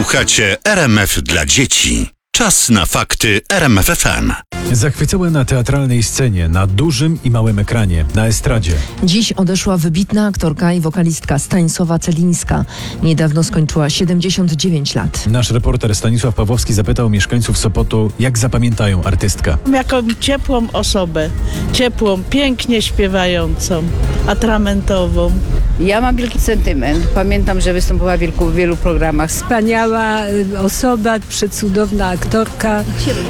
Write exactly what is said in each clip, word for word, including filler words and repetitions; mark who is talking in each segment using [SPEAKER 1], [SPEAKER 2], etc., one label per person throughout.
[SPEAKER 1] Słuchacie R M F dla dzieci. Czas na fakty R M F F M.
[SPEAKER 2] Zachwycała na teatralnej scenie, na dużym i małym ekranie, na estradzie.
[SPEAKER 3] Dziś odeszła wybitna aktorka i wokalistka Stanisława Celińska. Niedawno skończyła siedemdziesiąt dziewięć lat.
[SPEAKER 2] Nasz reporter Stanisław Pawłowski zapytał mieszkańców Sopotu, jak zapamiętają artystkę.
[SPEAKER 4] Jaką ciepłą osobę, ciepłą, pięknie śpiewającą, atramentową.
[SPEAKER 5] Ja mam wielki sentyment. Pamiętam, że występowała w wielu, wielu programach.
[SPEAKER 6] Wspaniała osoba, przecudowna aktorka,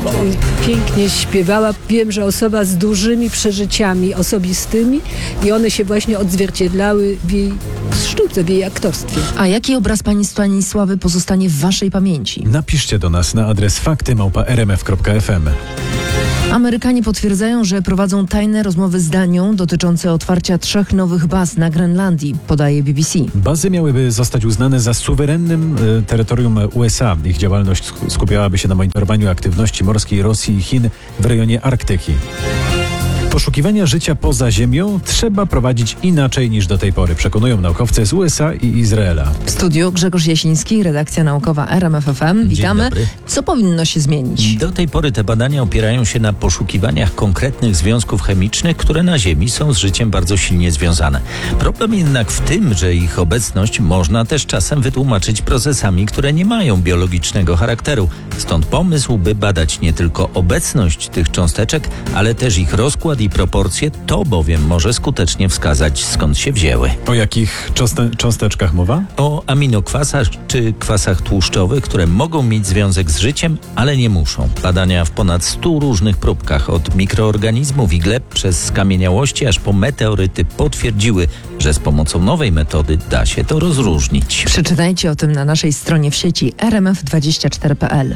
[SPEAKER 6] pięknie śpiewała. Wiem, że osoba z dużymi przeżyciami osobistymi i one się właśnie odzwierciedlały w jej sztuce, w jej aktorstwie.
[SPEAKER 3] A jaki obraz pani Stanisławy pozostanie w waszej pamięci?
[SPEAKER 2] Napiszcie do nas na adres fakty małpa r m f kropka f m.
[SPEAKER 3] Amerykanie potwierdzają, że prowadzą tajne rozmowy z Danią dotyczące otwarcia trzech nowych baz na Grenlandii, podaje B B C.
[SPEAKER 2] Bazy miałyby zostać uznane za suwerennym y, terytorium U S A. Ich działalność skupiałaby się na monitorowaniu aktywności morskiej Rosji i Chin w rejonie Arktyki. Poszukiwania życia poza Ziemią trzeba prowadzić inaczej niż do tej pory, przekonują naukowcy z U S A i Izraela.
[SPEAKER 3] W studiu Grzegorz Jasiński, redakcja naukowa R M F F M. Witamy. Co powinno się zmienić?
[SPEAKER 7] Do tej pory te badania opierają się na poszukiwaniach konkretnych związków chemicznych, które na Ziemi są z życiem bardzo silnie związane. Problem jednak w tym, że ich obecność można też czasem wytłumaczyć procesami, które nie mają biologicznego charakteru. Stąd pomysł, by badać nie tylko obecność tych cząsteczek, ale też ich rozkład i proporcje, to bowiem może skutecznie wskazać, skąd się wzięły.
[SPEAKER 2] O jakich cząste- cząsteczkach mowa?
[SPEAKER 7] O aminokwasach czy kwasach tłuszczowych, które mogą mieć związek z życiem, ale nie muszą. Badania w ponad stu różnych próbkach, od mikroorganizmów i gleb przez skamieniałości aż po meteoryty, potwierdziły, że z pomocą nowej metody da się to rozróżnić.
[SPEAKER 3] Przeczytajcie o tym na naszej stronie w sieci r m f dwadzieścia cztery kropka p l.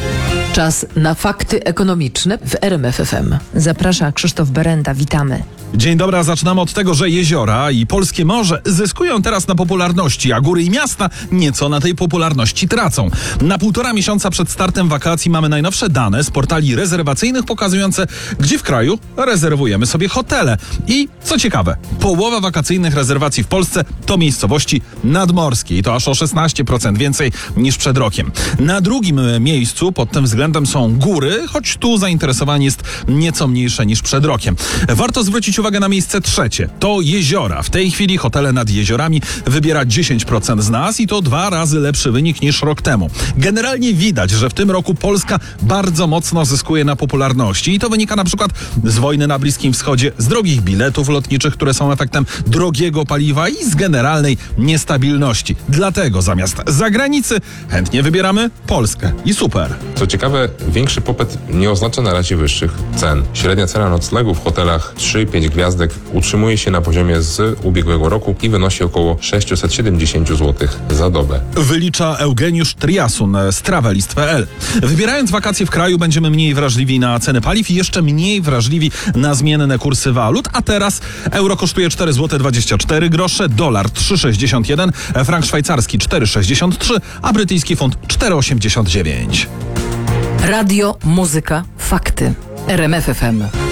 [SPEAKER 8] Czas na fakty ekonomiczne w R M F F M.
[SPEAKER 3] Zaprasza Krzysztof Berenda. Witamy.
[SPEAKER 9] Dzień dobry, a zaczynamy od tego, że jeziora i polskie morze zyskują teraz na popularności, a góry i miasta nieco na tej popularności tracą. Na półtora miesiąca przed startem wakacji mamy najnowsze dane z portali rezerwacyjnych pokazujące, gdzie w kraju rezerwujemy sobie hotele. I co ciekawe, połowa wakacyjnych rezerwacji w Polsce to miejscowości nadmorskie i to aż o szesnaście procent więcej niż przed rokiem. Na drugim miejscu pod tym względem są góry, choć tu zainteresowanie jest nieco mniejsze niż przed rokiem. Warto zwrócić uwagę na miejsce trzecie. To jeziora. W tej chwili hotele nad jeziorami wybiera dziesięć procent z nas i to dwa razy lepszy wynik niż rok temu. Generalnie widać, że w tym roku Polska bardzo mocno zyskuje na popularności i to wynika na przykład z wojny na Bliskim Wschodzie, z drogich biletów lotniczych, które są efektem drogiego paliwa i z generalnej niestabilności. Dlatego zamiast zagranicy chętnie wybieramy Polskę. I super.
[SPEAKER 10] Co ciekawe, większy popyt nie oznacza na razie wyższych cen. Średnia cena noclegu w hotelach trzy pięć gwiazdek utrzymuje się na poziomie z ubiegłego roku i wynosi około sześćset siedemdziesiąt złotych za dobę.
[SPEAKER 9] Wylicza Eugeniusz Triasun z travelist kropka p l. Wybierając wakacje w kraju będziemy mniej wrażliwi na ceny paliw i jeszcze mniej wrażliwi na zmienne kursy walut, a teraz euro kosztuje cztery złote dwadzieścia cztery grosze, dolar trzy sześćdziesiąt jeden, frank szwajcarski cztery sześćdziesiąt trzy, a brytyjski funt cztery osiemdziesiąt dziewięć.
[SPEAKER 8] Radio, muzyka, fakty. R M F F M.